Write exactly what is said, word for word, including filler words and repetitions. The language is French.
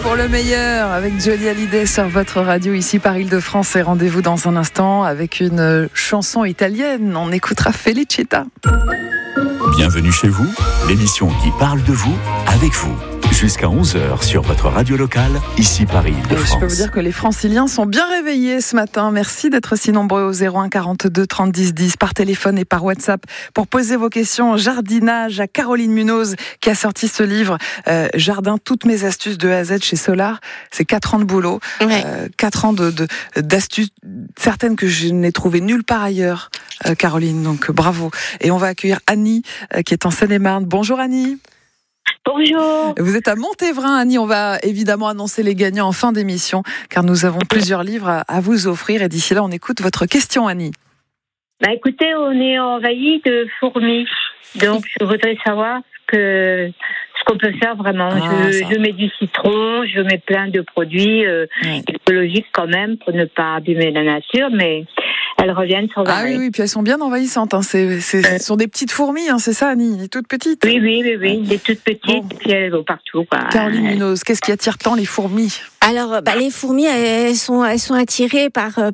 pour le meilleur avec Johnny Hallyday sur votre radio ici par Île-de-France et rendez-vous dans un instant avec une chanson italienne. On écoutera Felicita. Bienvenue chez vous, l'émission qui parle de vous avec vous. Jusqu'à onze heures sur votre radio locale, ici par Île-de-France. Je peux vous dire que les franciliens sont bien réveillés ce matin. Merci d'être si nombreux au zéro un quarante-deux trente dix dix par téléphone et par WhatsApp pour poser vos questions. Jardinage à Caroline Munoz qui a sorti ce livre euh, Jardin, toutes mes astuces de A à Z chez Solar. C'est quatre ans de boulot, ouais. euh, quatre ans de, de, d'astuces, certaines que je n'ai trouvées nulle part ailleurs, euh, Caroline. Donc bravo. Et on va accueillir Annie euh, qui est en Seine-et-Marne. Bonjour Annie. Bonjour. Vous êtes à Montévrain, Annie. On va évidemment annoncer les gagnants en fin d'émission, car nous avons plusieurs livres à, à vous offrir. Et d'ici là, on écoute votre question, Annie. Bah écoutez, on est envahi de fourmis. Donc, je voudrais savoir que, ce qu'on peut faire vraiment. Ah, je, je mets du citron, je mets plein de produits euh, ouais. écologiques quand même, pour ne pas abîmer la nature, mais elles reviennent sans Ah arrêt. oui, oui, puis elles sont bien envahissantes. Hein. C'est, c'est, Euh. ce sont des petites fourmis, hein, c'est ça, Annie, des toutes petites. Oui, oui, oui, oui, des toutes petites, Bon. puis elles vont partout, quoi. Caroline Munoz, qu'est-ce qui attire tant les fourmis ? Alors, bah, les fourmis, elles sont, elles sont attirées par,